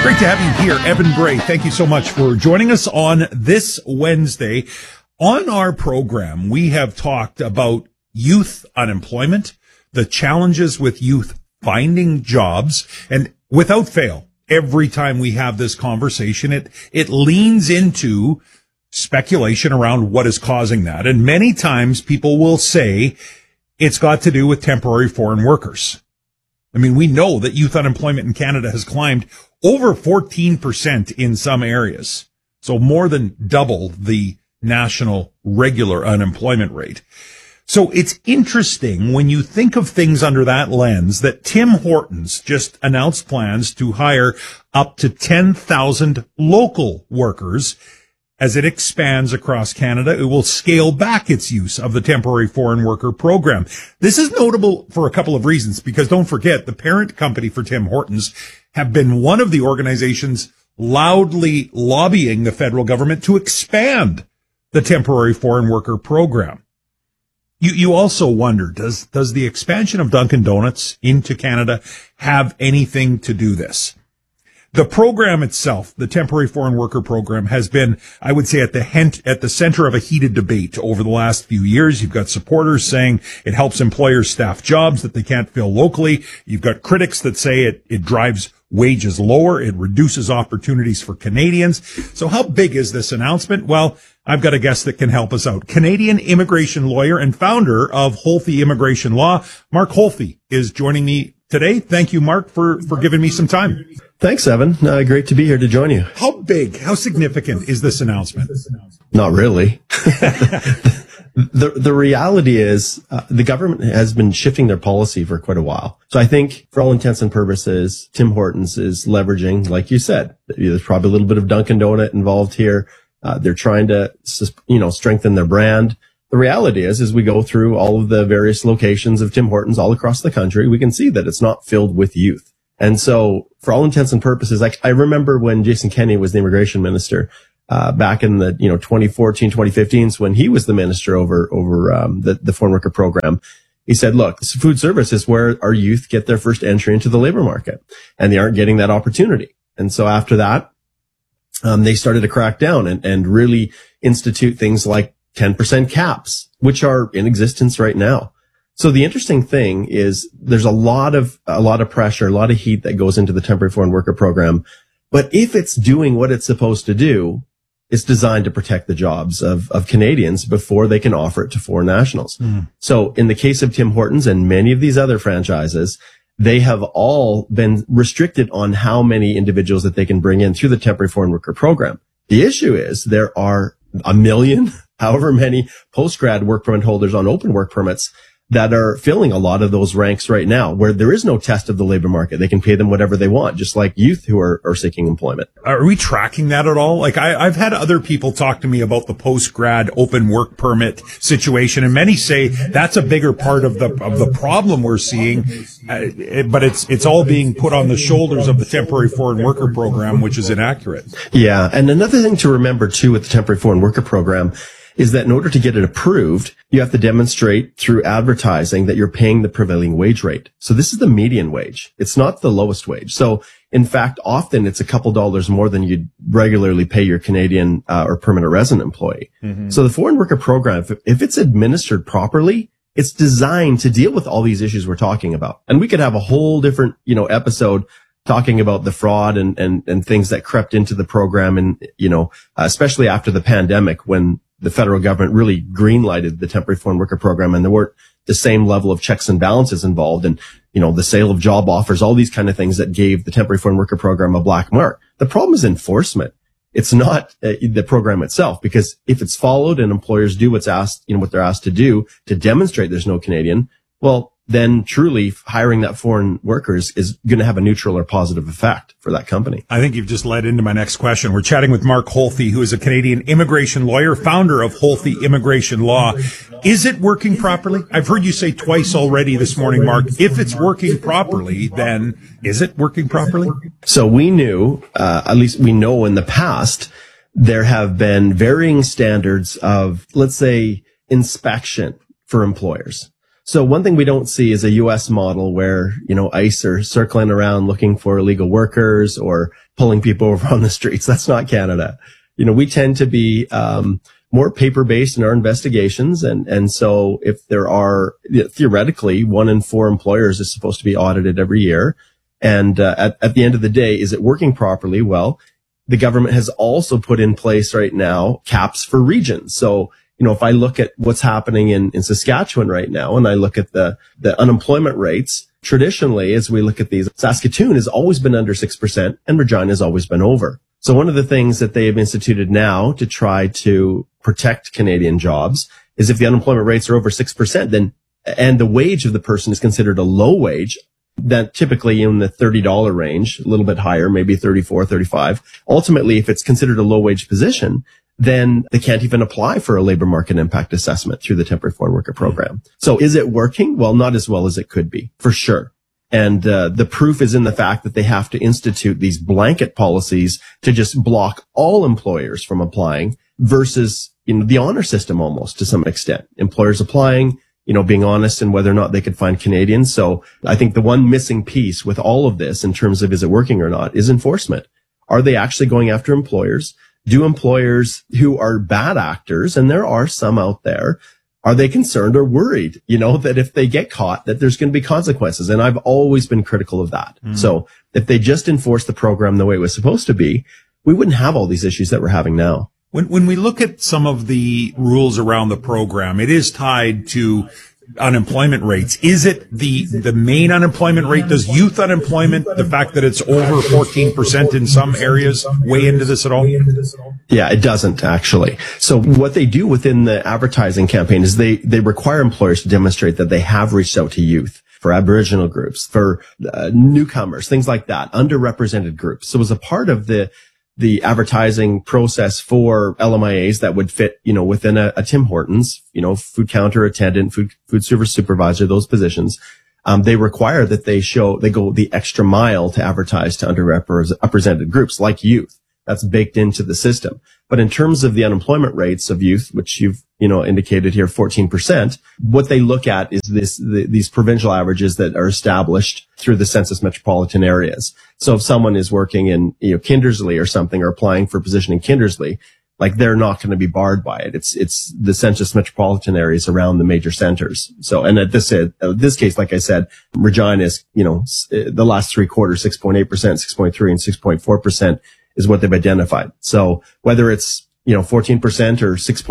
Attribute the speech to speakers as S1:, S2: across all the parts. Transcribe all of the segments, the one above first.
S1: Great to have you here, Evan Bray. Thank you so much for joining us on this Wednesday. On our program, we have talked about youth unemployment, the challenges with youth finding jobs, and without fail, every time we have this conversation, it leans into speculation around what is causing that. And many times people will say it's got to do with temporary foreign workers. I mean, we know that youth unemployment in Canada has climbed over 14% in some areas. So more than double the national regular unemployment rate. So it's interesting when you think of things under that lens that Tim Hortons just announced plans to hire up to 10,000 local workers. As it expands across Canada, it will scale back its use of the temporary foreign worker program. This is notable for a couple of reasons, because don't forget, the parent company for Tim Hortons have been one of the organizations loudly lobbying the federal government to expand the temporary foreign worker program. You also wonder, does the expansion of Dunkin' Donuts into Canada have anything to do this? The program itself, the temporary foreign worker program, has been, I would say, at the center of a heated debate over the last few years. You've got supporters saying it helps employers staff jobs that they can't fill locally. You've got critics that say it drives wages lower. It reduces opportunities for Canadians. So how big is this announcement? Well, I've got a guest that can help us out. Canadian immigration lawyer and founder of Holthe Immigration Law, Mark Holthe, is joining me today. Thank you, Mark, for giving me some time.
S2: Thanks, Evan. Great to be here to join you.
S1: How big, how significant is this announcement?
S2: Not really. The reality is the government has been shifting their policy for quite a while. So I think for all intents and purposes, Tim Hortons is leveraging, like you said, there's probably a little bit of Dunkin' Donut involved here. They're trying to, strengthen their brand. The reality is, as we go through all of the various locations of Tim Hortons all across the country, we can see that it's not filled with youth. And so for all intents and purposes, I remember when Jason Kenney was the immigration minister, back in the, 2014, 2015s, when he was the minister over the foreign worker program. He said, look, food service is where our youth get their first entry into the labor market, and they aren't getting that opportunity. And so after that, they started to crack down and really institute things like 10% caps, which are in existence right now. So the interesting thing is there's a lot of pressure, a lot of heat that goes into the temporary foreign worker program. But if it's doing what it's supposed to do, it's designed to protect the jobs of Canadians before they can offer it to foreign nationals. So in the case of Tim Hortons and many of these other franchises, they have all been restricted on how many individuals that they can bring in through the temporary foreign worker program. The issue is there are 1 million, however many post-grad work permit holders on open work permits that are filling a lot of those ranks right now, where there is no test of the labor market. They can pay them whatever they want, just like youth who are seeking employment.
S1: Are we tracking that at all? Like I've had other people talk to me about the post-grad open work permit situation, and many say that's a bigger part of the problem we're seeing. But it's all being put on the shoulders of the temporary foreign worker program, which is inaccurate.
S2: Yeah. And another thing to remember too with the temporary foreign worker program is that in order to get it approved, you have to demonstrate through advertising that you're paying the prevailing wage rate. So this is the median wage. It's not the lowest wage. So in fact, often it's a couple dollars more than you'd regularly pay your Canadian or permanent resident employee. So the foreign worker program, if it's administered properly, it's designed to deal with all these issues we're talking about. And we could have a whole different, episode talking about the fraud and things that crept into the program, and, especially after the pandemic, when the federal government really green-lighted the temporary foreign worker program, and there weren't the same level of checks and balances involved, and, the sale of job offers, all these kind of things that gave the temporary foreign worker program a black mark. The problem is enforcement. It's not the program itself, because if it's followed and employers do what they're asked to do to demonstrate there's no Canadian, well, then truly hiring that foreign workers is going to have a neutral or positive effect for that company.
S1: I think you've just led into my next question. We're chatting with Mark Holthe, who is a Canadian immigration lawyer, founder of Holthe Immigration Law. Is it working properly? I've heard you say twice already this morning, Mark. If it's working properly, then is it working properly?
S2: So we knew, at least we know in the past, there have been varying standards of, let's say, inspection for employers. So one thing we don't see is a U.S. model where, ICE are circling around looking for illegal workers or pulling people over on the streets. That's not Canada. We tend to be, more paper-based in our investigations. And so if there are theoretically 1 in 4 employers is supposed to be audited every year. And, at the end of the day, is it working properly? Well, the government has also put in place right now caps for regions. So, if I look at what's happening in Saskatchewan right now, and I look at the unemployment rates, traditionally, as we look at these, Saskatoon has always been under 6% and Regina has always been over. So one of the things that they have instituted now to try to protect Canadian jobs is if the unemployment rates are over 6%, and the wage of the person is considered a low wage, that typically in the $30 range, a little bit higher, maybe 34, 35. Ultimately, if it's considered a low wage position, then they can't even apply for a labor market impact assessment through the temporary foreign worker program. So is it working? Well, not as well as it could be, for sure. And the proof is in the fact that they have to institute these blanket policies to just block all employers from applying versus the honor system almost to some extent. Employers applying, being honest in whether or not they could find Canadians. So I think the one missing piece with all of this in terms of is it working or not is enforcement. Are they actually going after employers? Do employers who are bad actors, and there are some out there, are they concerned or worried, that if they get caught, that there's going to be consequences? And I've always been critical of that. So if they just enforce the program the way it was supposed to be, we wouldn't have all these issues that we're having now.
S1: When we look at some of the rules around the program, it is tied to unemployment rates. Is it the main unemployment rate? Does youth unemployment, the fact that it's over 14% in some areas, weigh into this at all?
S2: Yeah, it doesn't actually. So what they do within the advertising campaign is they require employers to demonstrate that they have reached out to youth, for Aboriginal groups, for newcomers, things like that, underrepresented groups. So as a part of the advertising process for LMIAs that would fit, within a Tim Hortons, food counter attendant, food service supervisor, those positions, they require that they go the extra mile to advertise to underrepresented groups like youth. That's baked into the system. But in terms of the unemployment rates of youth, which you've, indicated here, 14%, what they look at is these provincial averages that are established through the census metropolitan areas. So if someone is working in, Kindersley or something, or applying for a position in Kindersley, like they're not going to be barred by it. It's the census metropolitan areas around the major centers. So, and at this case, like I said, Regina is, the last 3 quarters, 6.8%, 6.3% and 6.4% is what they've identified. So whether it's, 14% or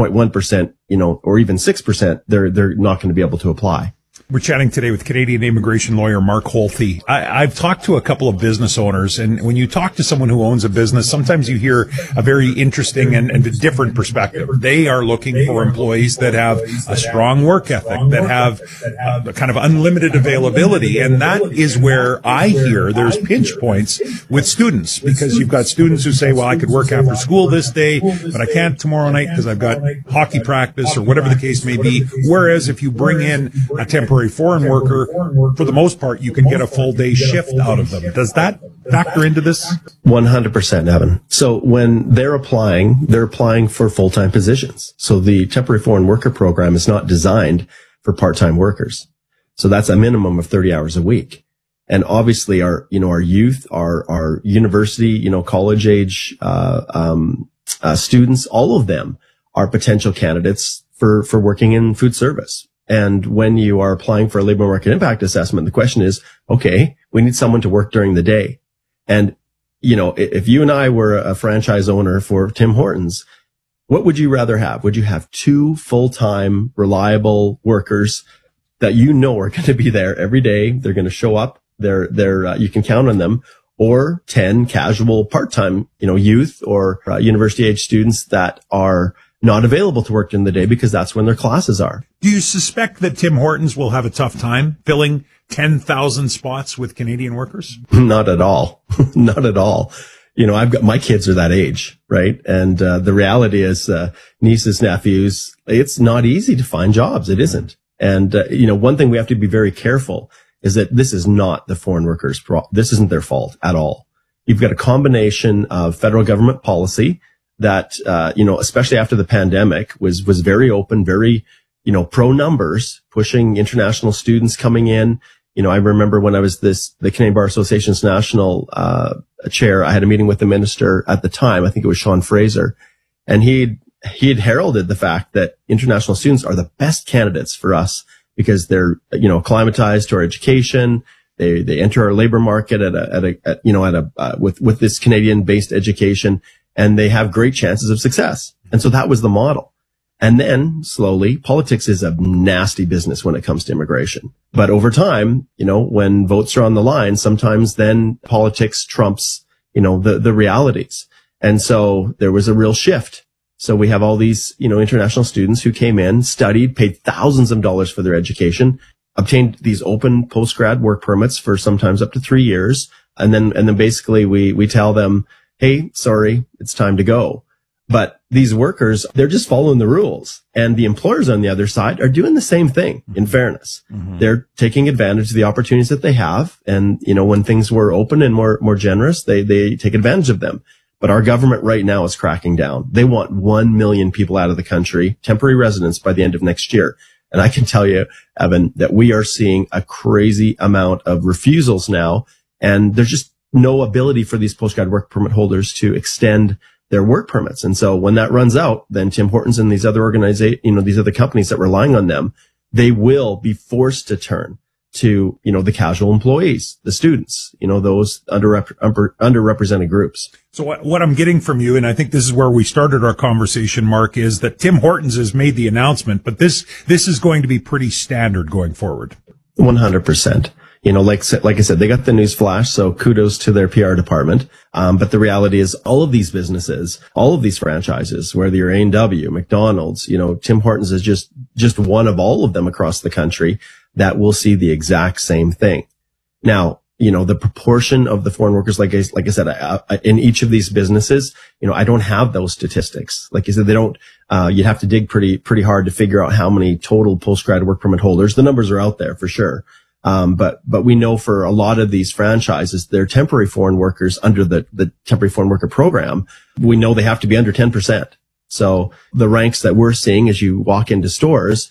S2: 6.1%, or even 6%, they're not going to be able to apply.
S1: We're chatting today with Canadian immigration lawyer Mark Holthe. I've talked to a couple of business owners, and when you talk to someone who owns a business, sometimes you hear a very interesting and a different perspective. They are looking for employees that have a strong work ethic, that have a kind of unlimited availability, and that is where I hear there's pinch points with students, because you've got students who say, well, I could work after school this day, but I can't tomorrow night because I've got hockey practice or whatever the case may be. Whereas if you bring in a temporary foreign worker, for the most part, you can get a full day shift out of them. Does that factor into this?
S2: 100%, Evan. So when they're applying for full-time positions. So the temporary foreign worker program is not designed for part-time workers. So that's a minimum of 30 hours a week. And obviously our youth, our university, college age, students, all of them are potential candidates for working in food service. And when you are applying for a labor market impact assessment, the question is, okay, we need someone to work during the day. And, if you and I were a franchise owner for Tim Hortons, what would you rather have? Would you have 2 full-time, reliable workers that are going to be there every day? They're going to show up. You can count on them. Or 10 casual part-time, youth or university age students that are not available to work during the day because that's when their classes are.
S1: Do you suspect that Tim Hortons will have a tough time filling 10,000 spots with Canadian workers?
S2: Not at all. Not at all. My kids are that age, right? And the reality is, nieces, nephews, it's not easy to find jobs. It isn't. And, one thing we have to be very careful is that this is not the foreign workers' this isn't their fault at all. You've got a combination of federal government policy that, especially after the pandemic was very open, very, pro numbers, pushing international students coming in. I remember when I was the Canadian Bar Association's national chair, I had a meeting with the minister at the time. I think it was Sean Fraser, and he had heralded the fact that international students are the best candidates for us because they're, acclimatized to our education. They enter our labor market with this Canadian based education, and they have great chances of success. And so that was the model. And then slowly, politics is a nasty business when it comes to immigration. But over time, when votes are on the line, sometimes then politics trumps, the realities. And so there was a real shift. So we have all these, international students who came in, studied, paid thousands of dollars for their education, obtained these open post-grad work permits for sometimes up to 3 years. And then basically we tell them, hey, sorry, it's time to go. But these workers, they're just following the rules. And the employers on the other side are doing the same thing, in fairness. Mm-hmm. They're taking advantage of the opportunities that they have. And, when things were open and more generous, they take advantage of them. But our government right now is cracking down. They want 1 million people out of the country, temporary residents, by the end of next year. And I can tell you, Evan, that we are seeing a crazy amount of refusals now. And there's just no ability for these postgrad work permit holders to extend their work permits. And so when that runs out, then Tim Hortons and these other these other companies that are relying on them, they will be forced to turn to, the casual employees, the students, those underrepresented groups.
S1: So what I'm getting from you, and I think this is where we started our conversation, Mark, is that Tim Hortons has made the announcement, but this is going to be pretty standard going forward.
S2: 100%. Like I said, they got the news flash, so kudos to their PR department. But the reality is all of these businesses, all of these franchises, whether you're A&W, McDonald's, Tim Hortons is just one of all of them across the country that will see the exact same thing. Now, the proportion of the foreign workers, like I said, in each of these businesses, I don't have those statistics. Like you said, they don't, you'd have to dig pretty hard to figure out how many total postgrad work permit holders. The numbers are out there for sure. But we know for a lot of these franchises, they're temporary foreign workers under the temporary foreign worker program. We know they have to be under 10%. So the ranks that we're seeing as you walk into stores,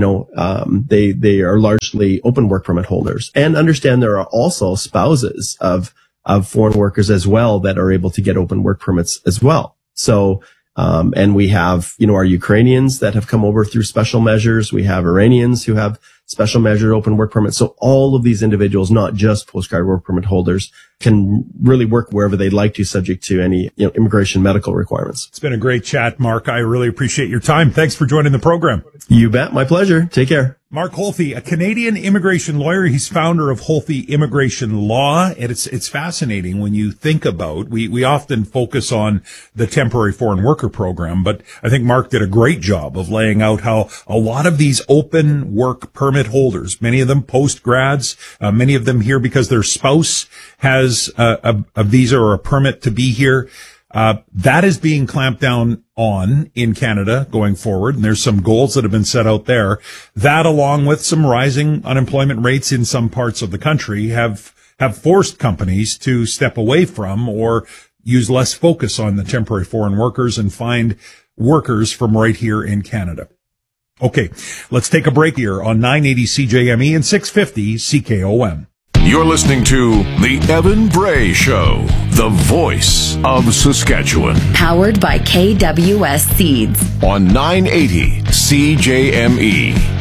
S2: they are largely open work permit holders, and understand there are also spouses of foreign workers as well that are able to get open work permits as well. So, and we have, our Ukrainians that have come over through special measures. We have Iranians who have special measure open work permits. So all of these individuals, not just postgrad work permit holders, can really work wherever they'd like to, subject to any immigration medical requirements.
S1: It's been a great chat, Mark. I really appreciate your time. Thanks for joining the program.
S2: You bet. My pleasure. Take care.
S1: Mark Holthe, a Canadian immigration lawyer. He's founder of Holthe Immigration Law. And it's fascinating when you think about, we often focus on the temporary foreign worker program, but I think Mark did a great job of laying out how a lot of these open work permit holders, many of them post-grads, many of them here because their spouse has a visa or a permit to be here. That is being clamped down on in Canada going forward. And there's some goals that have been set out there. That, along with some rising unemployment rates in some parts of the country, have forced companies to step away from or use less focus on the temporary foreign workers and find workers from right here in Canada. Okay, let's take a break here on 980 CJME and 650 CKOM.
S3: You're listening to The Evan Bray Show, the voice of Saskatchewan.
S4: Powered by KWS Seeds.
S3: On 980 CJME.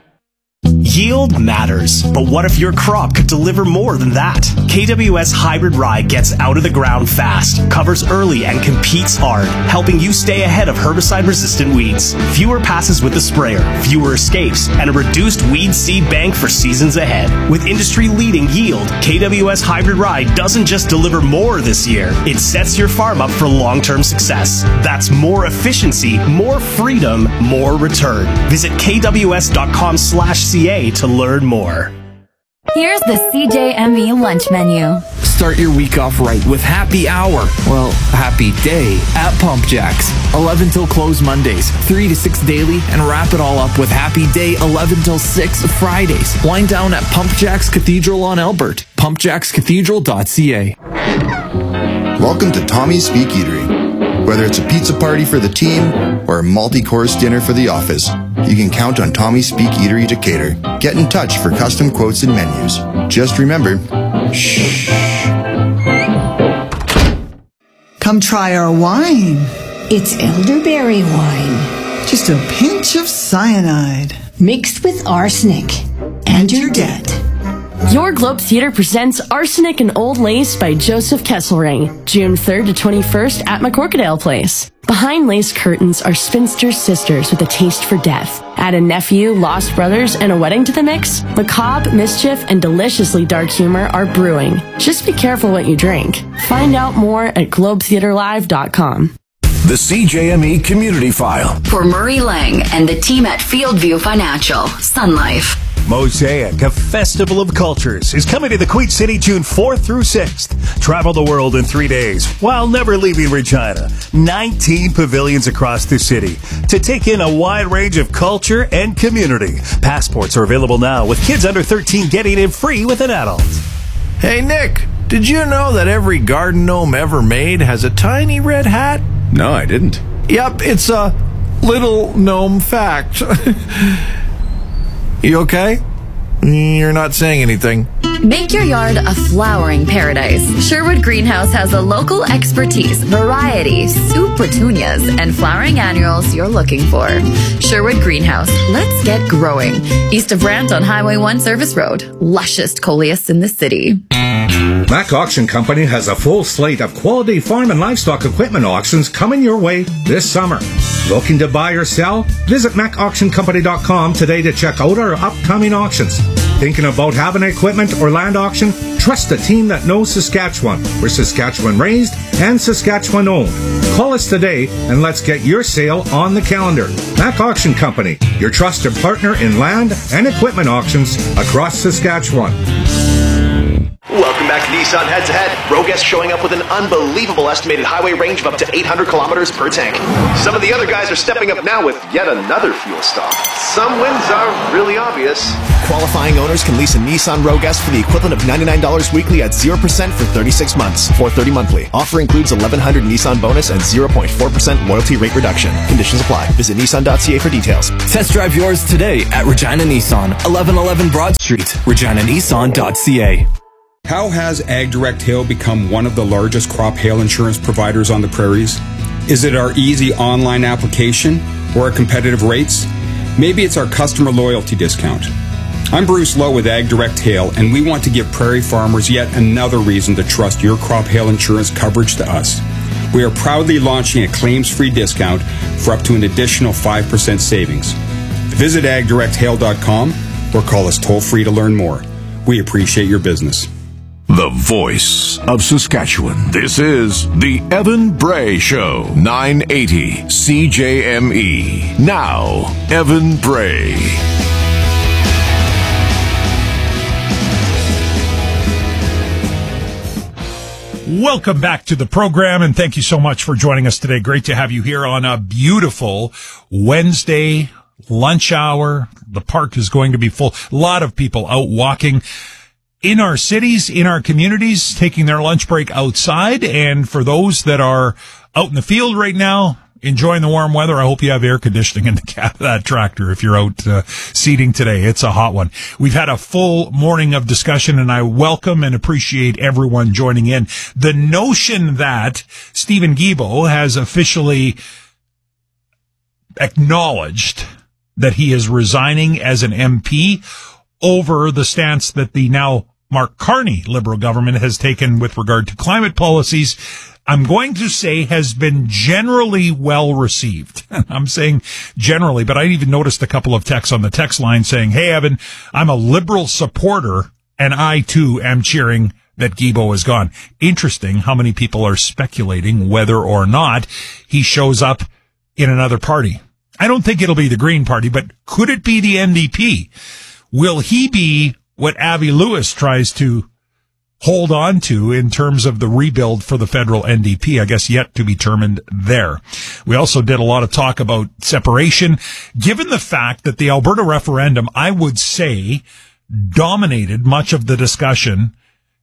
S5: Yield matters, but what if your crop could deliver more than that? KWS Hybrid Rye gets out of the ground fast, covers early, and competes hard, helping you stay ahead of herbicide-resistant weeds. Fewer passes with the sprayer, fewer escapes, and a reduced weed seed bank for seasons ahead. With industry-leading yield, KWS Hybrid Rye doesn't just deliver more this year, it sets your farm up for long-term success. That's more efficiency, more freedom, more return. Visit kws.com/CA to learn more.
S4: Here's the CJME lunch menu.
S6: Start your week off right with Happy Hour. Well, Happy Day at Pump Jacks. 11 till close Mondays, 3 to 6 daily, and wrap it all up with Happy Day 11 till 6 Fridays. Wind down at Pump Jacks Cathedral on Albert. pumpjackscathedral.ca.
S7: Welcome to Tommy's Speak Eatery. Whether it's a pizza party for the team or a multi-course dinner for the office, you can count on Tommy's Speak Eatery to cater. Get in touch for custom quotes and menus. Just remember, shh.
S8: Come try our wine.
S9: It's elderberry wine.
S8: Just a pinch of cyanide.
S9: Mixed with arsenic. And you're dead.
S10: Your Globe Theatre presents Arsenic and Old Lace by Joseph Kesselring, June 3rd to 21st at McCorkadale Place. Behind lace curtains are spinster sisters with a taste for death. Add a nephew, lost brothers, and a wedding to the mix. Macabre, mischief, and deliciously dark humor are brewing. Just be careful what you drink. Find out more at globetheaterlive.com.
S3: The CJME Community File.
S4: For Murray Lang and the team at Fieldview Financial, Sun Life.
S11: Mosaic, a festival of cultures, is coming to the Queen City June 4th through 6th. Travel the world in 3 days while never leaving Regina. 19 pavilions across the city to take in a wide range of culture and community. Passports are available now, with kids under 13 getting in free with an adult.
S12: Hey, Nick, did you know that every garden gnome ever made has a tiny red hat?
S13: No, I didn't.
S12: Yep, it's a little gnome fact. You okay? You're not saying anything.
S4: Make your yard a flowering paradise. Sherwood Greenhouse has the local expertise, variety, soup petunias, and flowering annuals you're looking for. Sherwood Greenhouse, let's get growing. East of Brant on Highway 1 Service Road. Luscious coleus in the city.
S14: Mac Auction Company has a full slate of quality farm and livestock equipment auctions coming your way this summer. Looking to buy or sell? Visit MacAuctionCompany.com today to check out our upcoming auctions. Thinking about having an equipment or land auction? Trust a team that knows Saskatchewan. We're Saskatchewan raised and Saskatchewan owned. Call us today and let's get your sale on the calendar. Mac Auction Company, your trusted partner in land and equipment auctions across Saskatchewan.
S15: Welcome back to Nissan Head to Head. Roguest showing up with an unbelievable estimated highway range of up to 800 kilometers per tank. Some of the other guys are stepping up now with yet another fuel stop. Some wins are really obvious.
S5: Qualifying owners can lease a Nissan Rogue S for the equivalent of $99 weekly at 0% for 36 months, $430 monthly. Offer includes $1,100 Nissan bonus and 0.4% loyalty rate reduction. Conditions apply. Visit Nissan.ca for details.
S6: Test drive yours today at Regina Nissan, 1111 Broad Street, reginanissan.ca.
S16: How has AgDirect Hail become one of the largest crop hail insurance providers on the prairies? Is it our easy online application or our competitive rates? Maybe it's our customer loyalty discount. I'm Bruce Lowe with AgDirect Hail, and we want to give prairie farmers yet another reason to trust your crop hail insurance coverage to us. We are proudly launching a claims-free discount for up to an additional 5% savings. Visit agdirecthail.com or call us toll-free to learn more. We appreciate your business.
S3: The voice of Saskatchewan. This is the Evan Bray Show, 980 CJME. Now, Evan Bray.
S1: Welcome back to the program, and thank you so much for joining us today. Great to have you here on a beautiful Wednesday lunch hour. The park is going to be full. A lot of people out walking in our cities, in our communities, taking their lunch break outside. And for those that are out in the field right now, enjoying the warm weather, I hope you have air conditioning in the cab of that tractor if you're out seating today. It's a hot one. We've had a full morning of discussion, and I welcome and appreciate everyone joining in. The notion that Steven Guilbeault has officially acknowledged that he is resigning as an MP over the stance that the now Mark Carney Liberal government has taken with regard to climate policies, I'm going to say has been generally well received. I'm saying generally, but I even noticed a couple of texts on the text line saying, hey, Evan, I'm a Liberal supporter, and I too am cheering that Guilbeault is gone. Interesting how many people are speculating whether or not he shows up in another party. I don't think it'll be the Green Party, but could it be the NDP? Will he be what Avi Lewis tries to hold on to in terms of the rebuild for the federal NDP? I guess yet to be determined there. We also did a lot of talk about separation. Given the fact that the Alberta referendum, I would say, dominated much of the discussion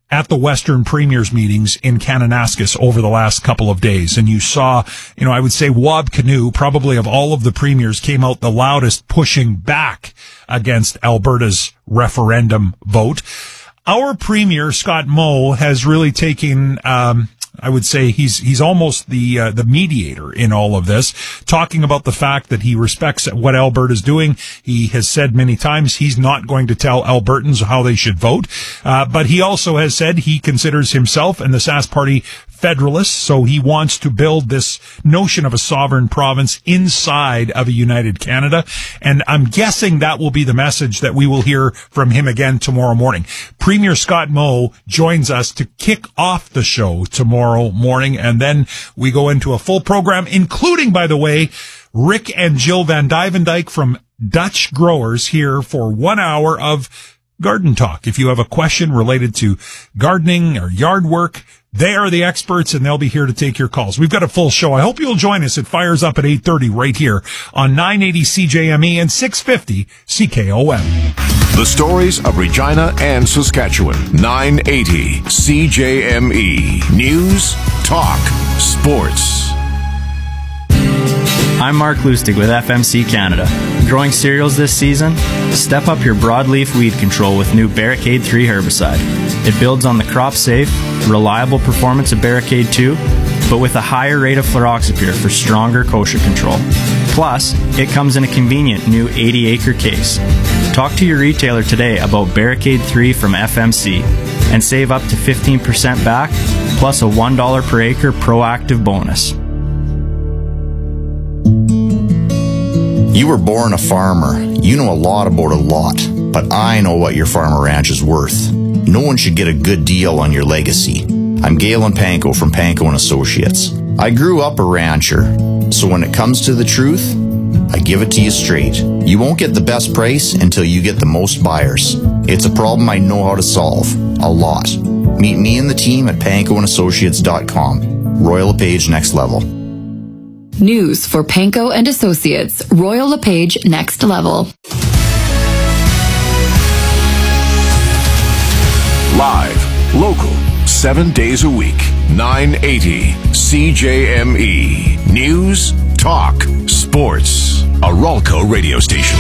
S1: at the Western Premiers meetings in Kananaskis over the last couple of days. And you saw, I would say Wab Kinew, probably of all of the premiers, came out the loudest pushing back against Alberta's referendum vote. Our premier, Scott Moe, has really taken, I would say he's almost the mediator in all of this, talking about the fact that he respects what Alberta's doing. He has said many times he's not going to tell Albertans how they should vote. But he also has said he considers himself and the Sask Party federalists, so he wants to build this notion of a sovereign province inside of a united Canada. And I'm guessing that will be the message that we will hear from him again tomorrow morning. Premier Scott Moe joins us to kick off the show tomorrow morning, and then we go into a full program, including, by the way, Rick and Jill Van Duyvendyk from Dutch Growers here for 1 hour of Garden Talk. If you have a question related to gardening or yard work, they are the experts, and they'll be here to take your calls. We've got a full show. I hope you'll join us. It fires up at 8:30 right here on 980 CJME and 650 CKOM.
S3: The stories of Regina and Saskatchewan. 980 CJME. News, talk, sports.
S13: I'm Mark Lustig with FMC Canada. Growing cereals this season? Step up your broadleaf weed control with new Barricade 3 herbicide. It builds on the crop-safe, reliable performance of Barricade 2, but with a higher rate of fluroxypyr for stronger kochia control. Plus, it comes in a convenient new 80-acre case. Talk to your retailer today about Barricade 3 from FMC and save up to 15% back, plus a $1 per acre proactive bonus.
S7: You were born a farmer. You know a lot about a lot, but I know what your farm or ranch is worth. No one should get a good deal on your legacy. I'm Galen Panko from Panko & Associates. I grew up a rancher, so when it comes to the truth, I give it to you straight. You won't get the best price until you get the most buyers. It's a problem I know how to solve. A lot. Meet me and the team at pankoandassociates.com. Royal LePage Next Level.
S4: News for Panko and Associates. Royal LePage Next Level.
S3: Live, local, 7 days a week. 980 CJME. News, talk, sports. A Ralco radio station.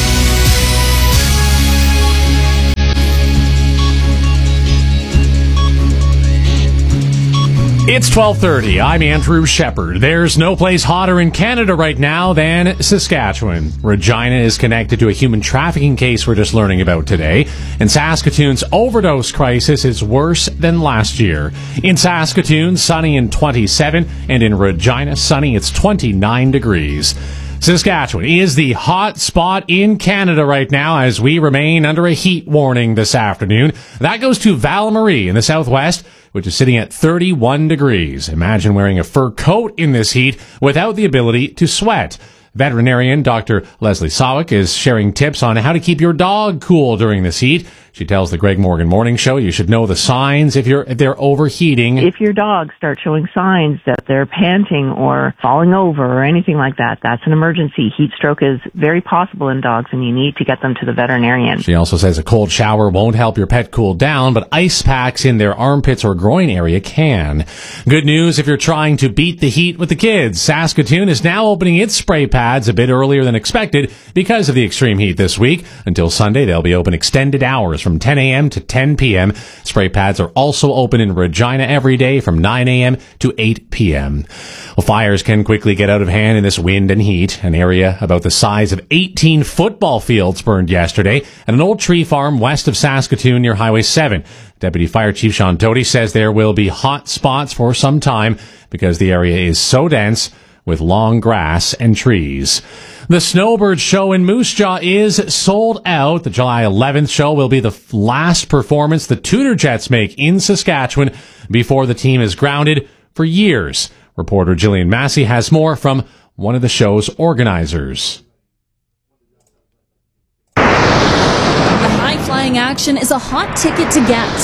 S17: It's 12:30. I'm Andrew Shepard. There's no place hotter in Canada right now than Saskatchewan. Regina is connected to a human trafficking case we're just learning about today. And Saskatoon's overdose crisis is worse than last year. In Saskatoon, sunny and 27, and in Regina, sunny, it's 29 degrees. Saskatchewan is the hot spot in Canada right now as we remain under a heat warning this afternoon. That goes to Val-Marie in the southwest, which is sitting at 31 degrees. Imagine wearing a fur coat in this heat without the ability to sweat. Veterinarian Dr. Leslie Sawick is sharing tips on how to keep your dog cool during this heat. She tells the Greg Morgan Morning Show you should know the signs if they're overheating.
S18: If your dogs start showing signs that they're panting or falling over or anything like that, that's an emergency. Heat stroke is very possible in dogs, and you need to get them to the veterinarian.
S17: She also says a cold shower won't help your pet cool down, but ice packs in their armpits or groin area can. Good news if you're trying to beat the heat with the kids. Saskatoon is now opening its spray pads a bit earlier than expected because of the extreme heat this week. Until Sunday, they'll be open extended hours from 10 a.m. to 10 p.m. Spray pads are also open in Regina every day from 9 a.m. to 8 p.m. Well, fires can quickly get out of hand in this wind and heat. An area about the size of 18 football fields burned yesterday at an old tree farm west of Saskatoon near Highway 7. Deputy Fire Chief Sean Doty says there will be hot spots for some time because the area is so dense with long grass and trees. The Snowbird Show in Moose Jaw is sold out. The July 11th show will be the last performance the Tudor Jets make in Saskatchewan before the team is grounded for years. Reporter Jillian Massey has more from one of the show's organizers.
S19: The high-flying action is a hot ticket to get.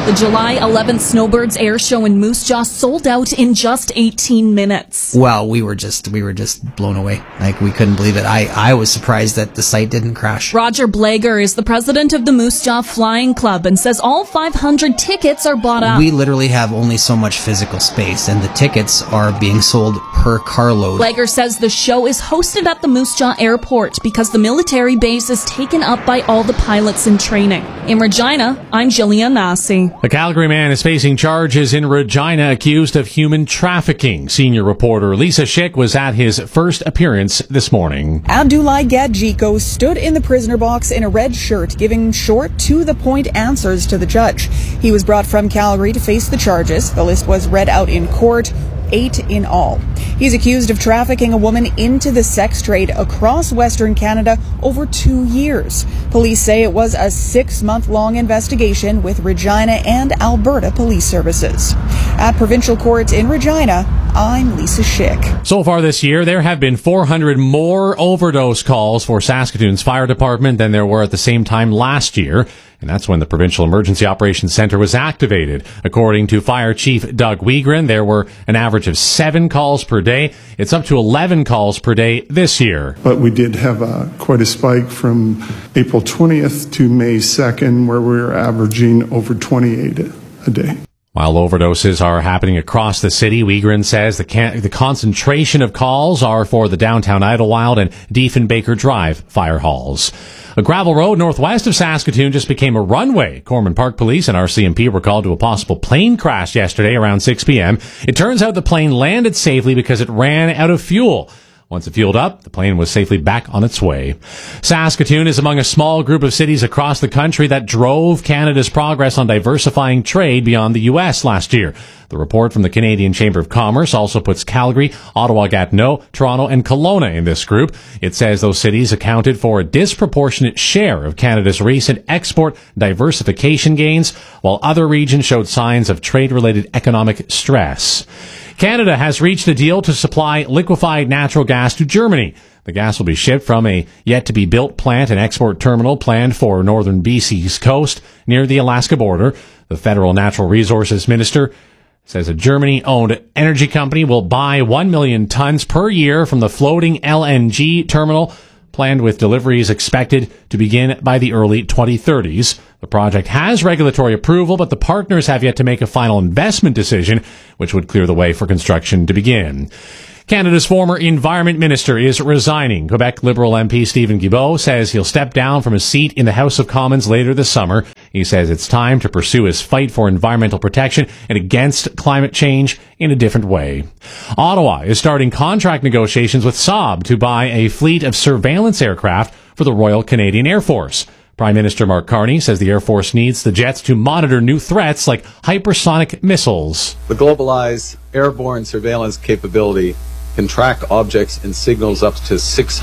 S19: The July 11th Snowbirds Air Show in Moose Jaw sold out in just 18 minutes.
S20: Well, we were just blown away. Like, we couldn't believe it. I was surprised that the site didn't crash.
S19: Roger Blager is the president of the Moose Jaw Flying Club and says all 500 tickets are bought up.
S20: We literally have only so much physical space, and the tickets are being sold per carload.
S19: Blager says the show is hosted at the Moose Jaw Airport because the military base is taken up by all the pilots in training. In Regina, I'm Jillian Massey.
S17: A Calgary man is facing charges in Regina accused of human trafficking. Senior reporter Lisa Schick was at his first appearance this morning.
S21: Abdullah Gadjiko stood in the prisoner box in a red shirt, giving short, to-the-point answers to the judge. He was brought from Calgary to face the charges. The list was read out in court. 8 in all. He's accused of trafficking a woman into the sex trade across Western Canada over 2 years. Police say it was a 6-month-long investigation with Regina and Alberta Police Services. At Provincial Court in Regina, I'm Lisa Schick.
S17: So far this year, there have been 400 more overdose calls for Saskatoon's fire department than there were at the same time last year. And that's when the Provincial Emergency Operations Centre was activated. According to Fire Chief Doug Wiegren, there were an average of 7 calls per day. It's up to 11 calls per day this year.
S22: But we did have quite a spike from April 20th to May 2nd, where we were averaging over 28 a day.
S17: While overdoses are happening across the city, Wiegren says the concentration of calls are for the downtown Idlewild and Diefenbaker Drive fire halls. A gravel road northwest of Saskatoon just became a runway. Corman Park Police and RCMP were called to a possible plane crash yesterday around 6 p.m. It turns out the plane landed safely because it ran out of fuel. Once it fueled up, the plane was safely back on its way. Saskatoon is among a small group of cities across the country that drove Canada's progress on diversifying trade beyond the U.S. last year. The report from the Canadian Chamber of Commerce also puts Calgary, Ottawa-Gatineau, Toronto, and Kelowna in this group. It says those cities accounted for a disproportionate share of Canada's recent export diversification gains, while other regions showed signs of trade-related economic stress. Canada has reached a deal to supply liquefied natural gas to Germany. The gas will be shipped from a yet-to-be-built plant and export terminal planned for northern BC's coast near the Alaska border. The federal natural resources minister says a Germany-owned energy company will buy 1 million tons per year from the floating LNG terminal, planned with deliveries expected to begin by the early 2030s. The project has regulatory approval, but the partners have yet to make a final investment decision, which would clear the way for construction to begin. Canada's former Environment Minister is resigning. Quebec Liberal MP Stephen Guilbeault says he'll step down from his seat in the House of Commons later this summer. He says it's time to pursue his fight for environmental protection and against climate change in a different way. Ottawa is starting contract negotiations with Saab to buy a fleet of surveillance aircraft for the Royal Canadian Air Force. Prime Minister Mark Carney says the Air Force needs the jets to monitor new threats like hypersonic missiles.
S23: The globalized airborne surveillance capability can track objects and signals up to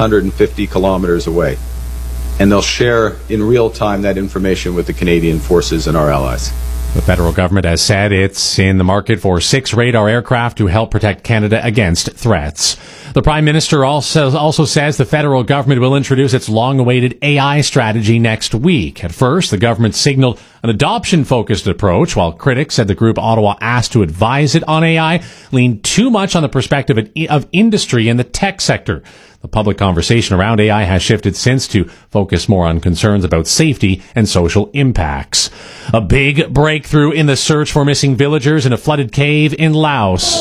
S23: 650 kilometers away. And they'll share in real time that information with the Canadian forces and our allies.
S17: The federal government has said it's in the market for 6 radar aircraft to help protect Canada against threats. The Prime Minister also says the federal government will introduce its long-awaited AI strategy next week. At first, the government signaled an adoption-focused approach, while critics said the group Ottawa asked to advise it on AI leaned too much on the perspective of industry and the tech sector. The public conversation around AI has shifted since to focus more on concerns about safety and social impacts. A big breakthrough in the search for missing villagers in a flooded cave in Laos.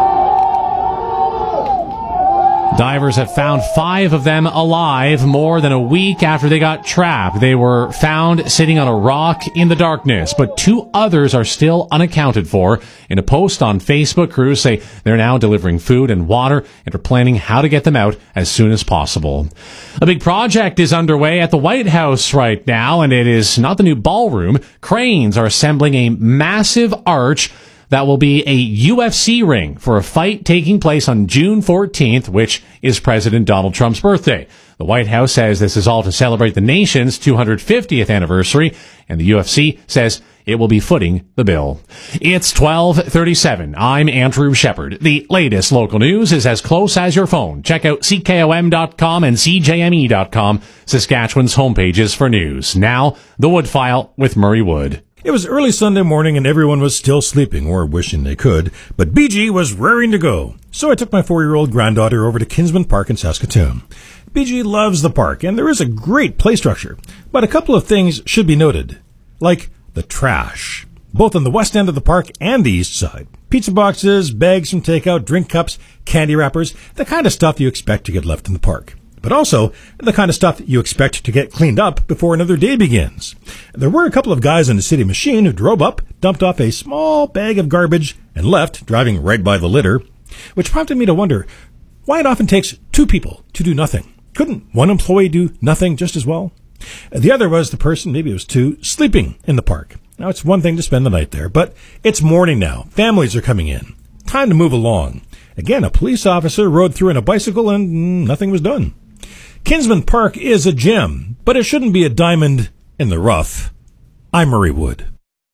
S17: Divers have found 5 of them alive more than a week after they got trapped. They were found sitting on a rock in the darkness, but 2 others are still unaccounted for. In a post on Facebook, crews say they're now delivering food and water and are planning how to get them out as soon as possible. A big project is underway at the White House right now, and it is not the new ballroom. Cranes are assembling a massive arch that will be a UFC ring for a fight taking place on June 14th, which is President Donald Trump's birthday. The White House says this is all to celebrate the nation's 250th anniversary, and the UFC says it will be footing the bill. It's 12:37. I'm Andrew Shepard. The latest local news is as close as your phone. Check out CKOM.com and CJME.com, Saskatchewan's homepages for news. Now, the Wood File with Murray Wood.
S2: It was early Sunday morning and everyone was still sleeping or wishing they could, but BG was raring to go. So I took my 4-year-old granddaughter over to Kinsman Park in Saskatoon. BG loves the park and there is a great play structure, but a couple of things should be noted, like the trash, both on the west end of the park and the east side. Pizza boxes, bags from takeout, drink cups, candy wrappers, the kind of stuff you expect to get left in the park. But also the kind of stuff you expect to get cleaned up before another day begins. There were a couple of guys in the city machine who drove up, dumped off a small bag of garbage, and left, driving right by the litter, which prompted me to wonder why it often takes 2 people to do nothing. Couldn't one employee do nothing just as well? The other was the person, maybe it was 2, sleeping in the park. Now, it's one thing to spend the night there, but it's morning now. Families are coming in. Time to move along. Again, a police officer rode through on a bicycle and nothing was done. Kinsman Park is a gem, but it shouldn't be a diamond in the rough. I'm Murray Wood.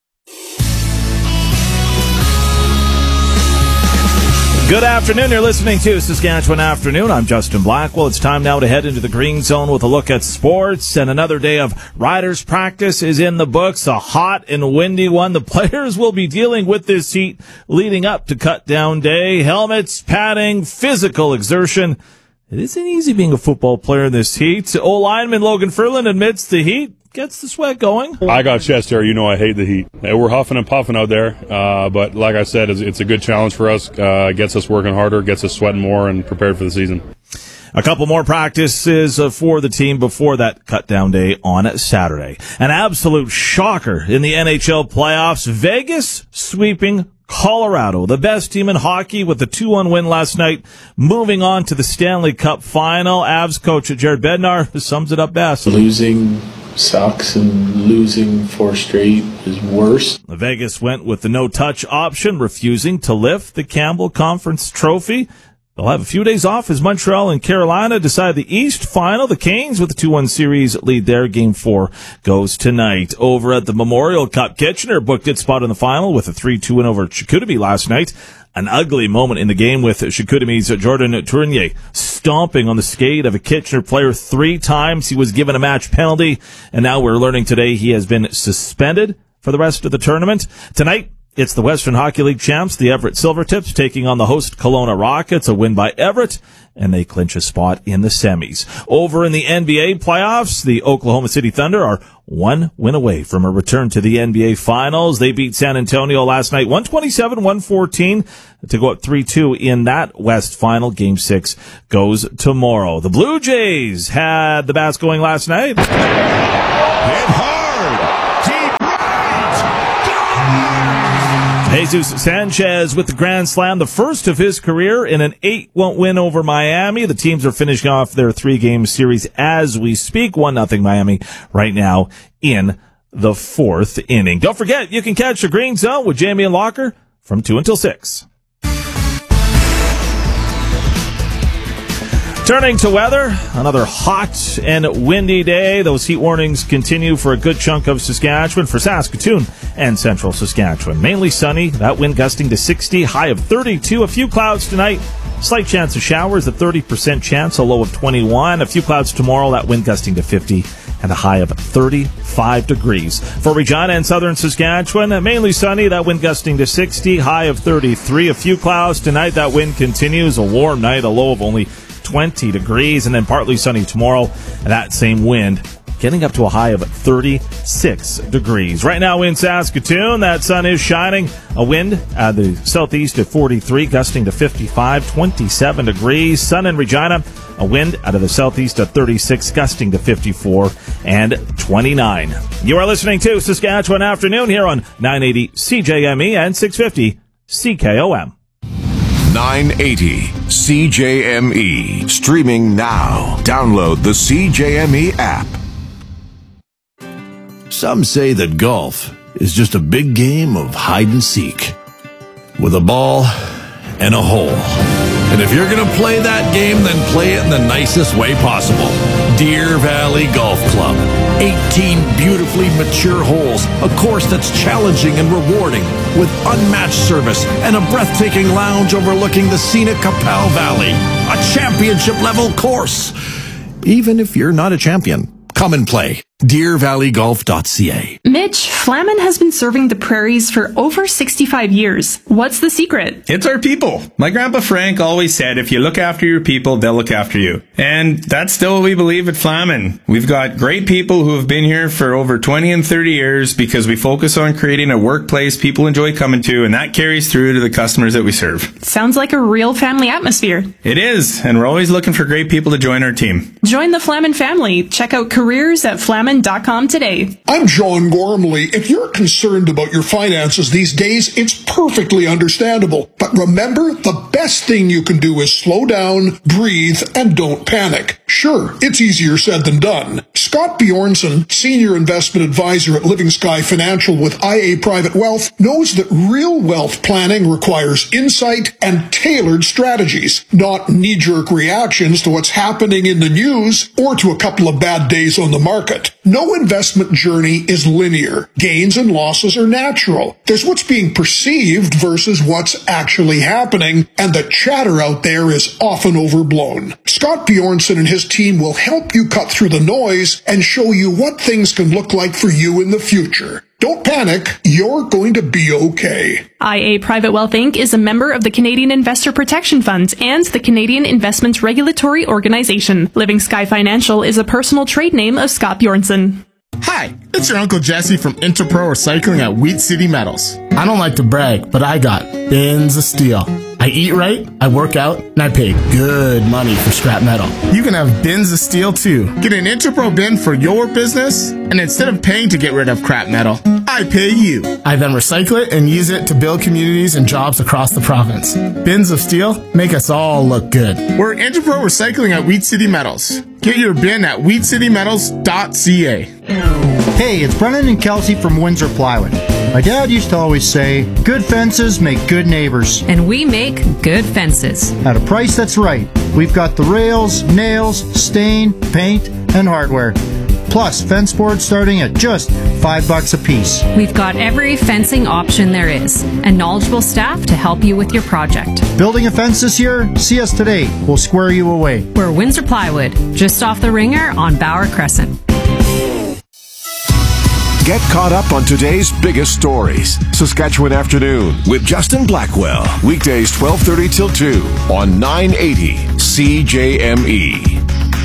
S8: Good afternoon. You're listening to Saskatchewan Afternoon. I'm Justin Blackwell. It's time now to head into the Green Zone with a look at sports. And another day of riders' practice is in the books. A hot and windy one. The players will be dealing with this heat leading up to cut down day. Helmets, padding, physical exertion. It isn't easy being a football player in this heat. Old lineman Logan Furlan admits the heat gets the sweat going.
S9: I got chest hair. You know I hate the heat. We're huffing and puffing out there, but like I said, it's a good challenge for us. Gets us working harder, gets us sweating more, and prepared for the season.
S8: A couple more practices for the team before that cut-down day on Saturday. An absolute shocker in the NHL playoffs. Vegas sweeping Colorado, the best team in hockey, with the 2-1 win last night, moving on to the Stanley Cup final. Avs coach Jared Bednar sums it up best.
S24: Losing sucks, and losing 4 straight is worse.
S8: Vegas went with the no-touch option, refusing to lift the Campbell Conference Trophy. They'll have a few days off as Montreal and Carolina decide the East final. The Canes with the 2-1 series lead there. Game 4 goes tonight. Over at the Memorial Cup, Kitchener booked its spot in the final with a 3-2 win over Chicoutimi last night. An ugly moment in the game with Chicoutimi's Jordan Tournier stomping on the skate of a Kitchener player 3 times. He was given a match penalty, and now we're learning today he has been suspended for the rest of the tournament. Tonight, it's the Western Hockey League champs, the Everett Silvertips, taking on the host Kelowna Rockets. A win by Everett, and they clinch a spot in the semis. Over in the NBA playoffs, the Oklahoma City Thunder are 1 win away from a return to the NBA Finals. They beat San Antonio last night, 127-114, to go up 3-2 in that West Final. Game 6 goes tomorrow. The Blue Jays had the bats going last night.
S3: Hit hard.
S8: Jesus Sanchez with the grand slam, the first of his career in an 8-1 win over Miami. The teams are finishing off their 3-game series as we speak. 1-0 Miami right now in the 4th inning. Don't forget, you can catch the Green Zone with Jamie and Locker from 2 until 6. Turning to weather, another hot and windy day. Those heat warnings continue for a good chunk of Saskatchewan, for Saskatoon and central Saskatchewan. Mainly sunny, that wind gusting to 60, high of 32. A few clouds tonight, slight chance of showers, a 30% chance, a low of 21. A few clouds tomorrow, that wind gusting to 50 and a high of 35 degrees. For Regina and southern Saskatchewan, mainly sunny, that wind gusting to 60, high of 33. A few clouds tonight, that wind continues, a warm night, a low of only 20 degrees, and then partly sunny tomorrow, and that same wind getting up to a high of 36 degrees. Right now in Saskatoon, that sun is shining. A wind at the southeast at 43, gusting to 55, 27 degrees. Sun in Regina, a wind out of the southeast at 36, gusting to 54 and 29. You are listening to Saskatchewan Afternoon here on 980 CJME and 650 CKOM.
S3: 980 CJME. Streaming now. Download the CJME app.
S12: Some say that golf is just a big game of hide and seek, with a ball and a hole. And if you're going to play that game, then play it in the nicest way possible. Deer Valley Golf Club. 18 beautifully mature holes, a course that's challenging and rewarding, with unmatched service and a breathtaking lounge overlooking the scenic Capel Valley. A championship-level course. Even if you're not a champion, come and play. DeerValleyGolf.ca.
S10: Mitch, Flamin has been serving the prairies for over 65 years. What's the secret?
S11: It's our people. My grandpa Frank always said, if you look after your people, they'll look after you. And that's still what we believe at Flamin. We've got great people who have been here for over 20 and 30 years because we focus on creating a workplace people enjoy coming to, and that carries through to the customers that we serve.
S10: Sounds like a real family atmosphere.
S11: It is, and we're always looking for great people to join our team.
S10: Join the Flamin family. Check out careers at flamin.com today.
S14: I'm John Gormley. If you're concerned about your finances these days, it's perfectly understandable. But remember, the best thing you can do is slow down, breathe, and don't panic. Sure, it's easier said than done. Scott Bjornson, Senior Investment Advisor at Living Sky Financial with IA Private Wealth, knows that real wealth planning requires insight and tailored strategies, not knee-jerk reactions to what's happening in the news or to a couple of bad days on the market. No investment journey is linear. Gains and losses are natural. There's what's being perceived versus what's actually happening, and the chatter out there is often overblown. Scott Bjornson and his team will help you cut through the noise and show you what things can look like for you in the future. Don't panic. You're going to be okay.
S10: IA Private Wealth Inc. is a member of the Canadian Investor Protection Fund and the Canadian Investments Regulatory Organization. Living Sky Financial is a personal trade name of Scott Bjornson.
S15: Hi, it's your Uncle Jesse from Interpro Recycling at Wheat City Metals. I don't like to brag, but I got bins of steel. I eat right, I work out, and I pay good money for scrap metal. You can have bins of steel too. Get an Interpro bin for your business, and instead of paying to get rid of crap metal, I pay you. I then recycle it and use it to build communities and jobs across the province. Bins of steel make us all look good. We're Interpro Recycling at Wheat City Metals. Get your bin at wheatcitymetals.ca.
S25: Hey, it's Brennan and Kelsey from Windsor Plywood. My dad used to always say, good fences make good neighbors.
S26: And we make good fences.
S25: At a price that's right. We've got the rails, nails, stain, paint, and hardware. Plus, fence boards starting at just $5 a piece.
S26: We've got every fencing option there is, and knowledgeable staff to help you with your project.
S25: Building a fence this year? See us today. We'll square you away.
S26: We're Windsor Plywood, just off the Ringer on Bauer Crescent.
S3: Get caught up on today's biggest stories. Saskatchewan Afternoon with Justin Blackwell. Weekdays 12:30 till 2 on 980 CJME.